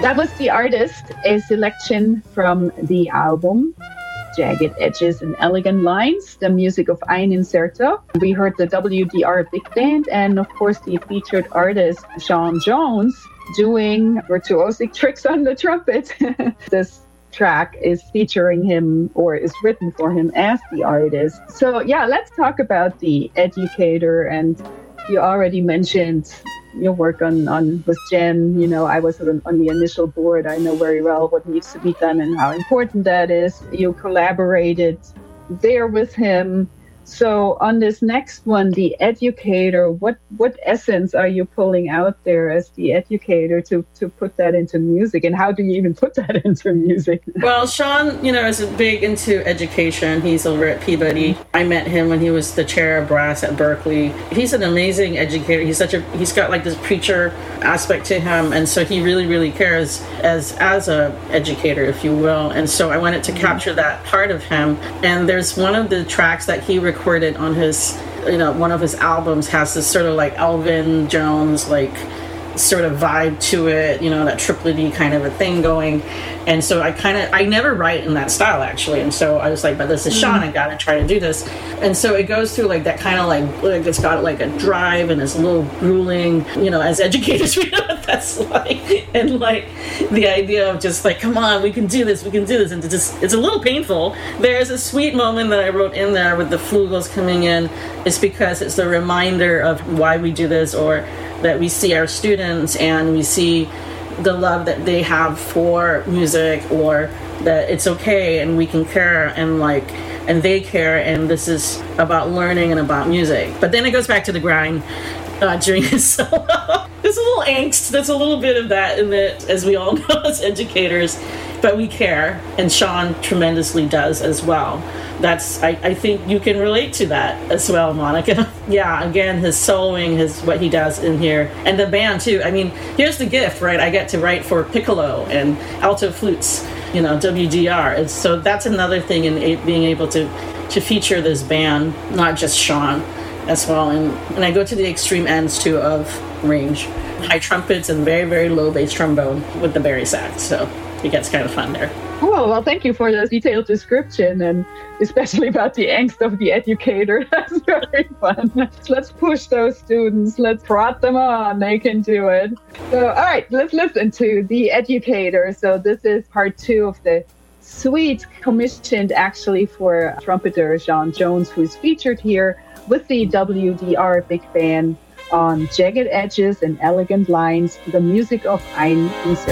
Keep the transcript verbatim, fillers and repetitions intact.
That was The Artist, a selection from the album Jagged Edges and Elegant Lines, the music of Ein Incerto. We heard the W D R Big Band and, of course, the featured artist, Sean Jones, doing virtuosic tricks on the trumpet. This track is featuring him, or is written for him as the artist. So, yeah, let's talk about The Educator. And you already mentioned your work on, on with Jen. You know, I was on, on the initial board. I know very well what needs to be done and how important that is. You collaborated there with him. So on this next one, The Educator, what, what essence are you pulling out there as the educator to, to put that into music? And how do you even put that into music? Well, Sean, you know, is big into education. He's over at Peabody. I met him when he was the chair of brass at Berkeley. He's an amazing educator. He's such a, he's got like this preacher aspect to him. And so he really, really cares as, as a educator, if you will. And so I wanted to capture that part of him. And there's one of the tracks that he recorded on his, you know, one of his albums has this sort of like Elvin Jones, like sort of vibe to it, you know, that triplety kind of a thing going. And so I kind of, I never write in that style actually. And so I was like, but this is Sean, I gotta try to do this. And so it goes through like that kind of like, like it's got like a drive and it's a little grueling, you know, as educators, we know what that's like. And like the idea of just like, come on, we can do this, we can do this. And it's just, it's a little painful. There's a sweet moment that I wrote in there with the flugels coming in. It's because it's the reminder of why we do this, or that we see our students and we see the love that they have for music, or that it's okay and we can care and like and they care, and this is about learning and about music. But then it goes back to the grind uh, during his solo. There's a little angst, there's a little bit of that in it, as we all know as educators, but we care, and Sean tremendously does as well. That's I, I think you can relate to that as well, Monica. Yeah, again, his soloing, his what he does in here, and the band too. I mean, here's the gift, right? I get to write for piccolo and alto flutes, you know, W D R. And so that's another thing in a, being able to to feature this band, not just Sean as well. And and I go to the extreme ends too of range, high trumpets and very very low bass trombone with the bari sax. So it gets kind of fun there. Oh, well, thank you for the detailed description, and especially about the angst of the educator. That's very fun. Let's push those students. Let's prod them on. They can do it. So, all right, let's listen to The Educator. So this is part two of the suite commissioned actually for trumpeter Sean Jones, who's featured here with the W D R Big Band on Jagged Edges and Elegant Lines, the music of Ein Incerto.